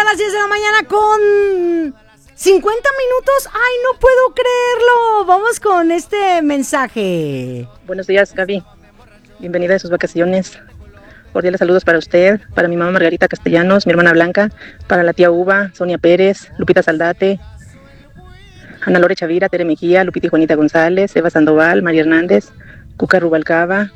las 10 de la mañana con 50 minutos. ¡Ay, no puedo creerlo! Vamos con este mensaje. Buenos días, Gaby. Bienvenida a sus vacaciones. Cordiales saludos para usted, para mi mamá Margarita Castellanos, mi hermana Blanca, para la tía Uva, Sonia Pérez, Lupita Saldate, Ana Lore Chavira, Tere Mejía, Lupita y Juanita González, Eva Sandoval, María Hernández, Cuca Rubalcaba.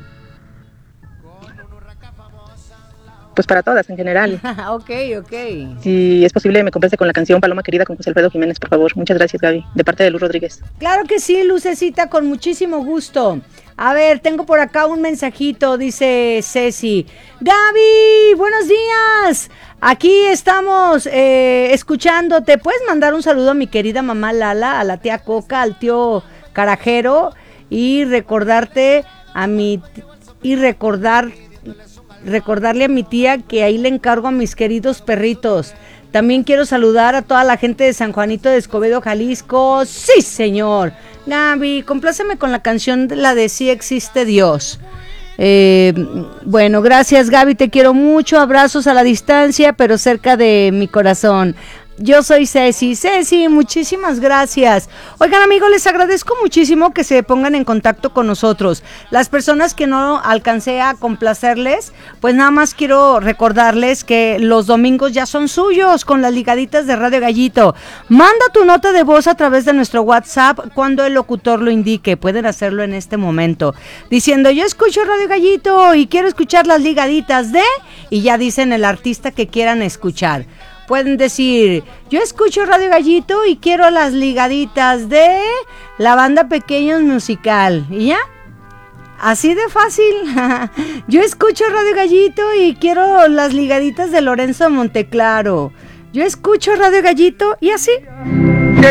Pues para todas en general. Ok. Si es posible, me complace con la canción Paloma Querida con José Alfredo Jiménez, por favor. Muchas gracias, Gaby. De parte de Luz Rodríguez. Claro que sí, Lucecita, con muchísimo gusto. A ver, tengo por acá un mensajito, dice Ceci. Gaby, buenos días. Aquí estamos escuchándote. ¿Puedes mandar un saludo a mi querida mamá Lala, a la tía Coca, al tío Carajero y recordarle a mi tía que ahí le encargo a mis queridos perritos? También quiero saludar a toda la gente de San Juanito de Escobedo, Jalisco. ¡Sí, señor! Gaby, compláceme con la canción, la de Sí Existe Dios. Bueno, gracias, Gaby, te quiero mucho. Abrazos a la distancia, pero cerca de mi corazón. Yo soy Ceci, muchísimas gracias. Oigan, amigos, les agradezco muchísimo que se pongan en contacto con nosotros. Las personas que no alcancé a complacerles, pues nada más quiero recordarles que los domingos ya son suyos con las ligaditas de Radio Gallito. Manda tu nota de voz a través de nuestro WhatsApp cuando el locutor lo indique. Pueden hacerlo en este momento, diciendo: yo escucho Radio Gallito y quiero escuchar las ligaditas de... Y ya dicen el artista que quieran escuchar. Pueden decir: yo escucho Radio Gallito y quiero las ligaditas de la banda Pequeños Musical. ¿Y ya? Así de fácil. Yo escucho Radio Gallito y quiero las ligaditas de Lorenzo Monteclaro. Yo escucho Radio Gallito y así.